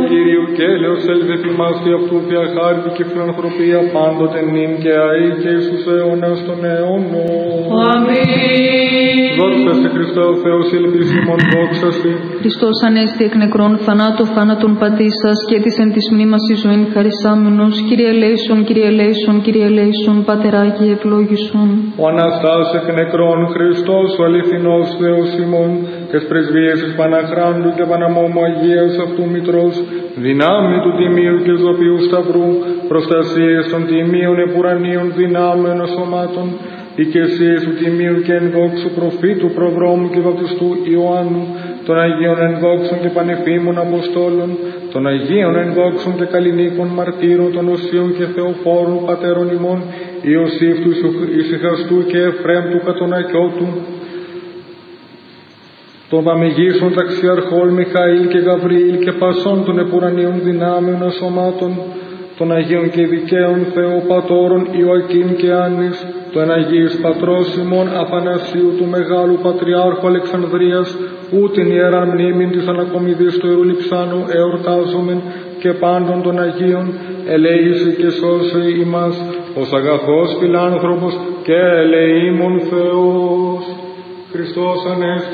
Κυρίου και έλεος ελθεφη μας και αυτού πια χάρτη και φιλανθρωπία πάντοτε νυν και αεί και εις τους αιώνας των αιώνων. Αμήν. Δόξα σε Χριστέ ο Θεός ελπισίμων, δόξα σε. Χριστός ανέστη εκ νεκρών, θανάτου θάνατον πατήσας και της εν της μνήμας η ζωήν χαρισάμενος. Κύριε ελέησον, Κύριε ελέησον, Κύριε ελέησον, Πατεράκη ευλόγησον. Ο Αναστάς εκ νεκρών, Χριστός ο αληθινός Θεός ημών, και σ' πρεσβείες εις Παναχράντου και Παναμόμου Αγίας αυτού Μητρός, δυνάμει του Τιμίου και Ζωπίου Σταυρού, προστασίες των Τιμίων επουρανίων δυνάμεων σωμάτων, οικεσίες του Τιμίου και ενδόξου προφήτου προδρόμου και βαπτιστού Ιωάννου, των Αγίων ενδόξων και πανεφήμων Αποστόλων, των Αγίων ενδόξων και καλλινίκων μαρτύρων, των Οσίων και Θεοφόρων πατέρων ημών, Ιωσήφ του Ησυχαστού και Εφραίμ του Κατονακιώτου, των Βαμηγήσων ταξιαρχών Μιχαήλ και Γαβριήλ και πασών των επουρανίων δυνάμεων ασωμάτων, των Αγίων και Δικαίων Θεοπατώρων Ιωακήμ και Άννης, των Αγίης Πατρός ημών Αθανασίου του Μεγάλου Πατριάρχου Αλεξανδρίας, ούτην ιεράν μνήμην της ανακομιδής του Ιερουλιψάνου εορτάζομεν, και πάντων των Αγίων, ελέησε και σώσε ημάς, ως αγαθός φιλάνθρωπος και ελεήμων Θεός. Χριστός Ανέστη.